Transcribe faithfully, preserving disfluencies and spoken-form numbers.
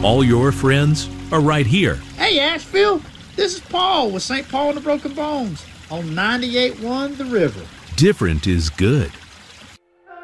All your friends are right here. Hey, Asheville, this is Paul with Saint Paul and the Broken Bones on ninety-eight point one The River. Different is good.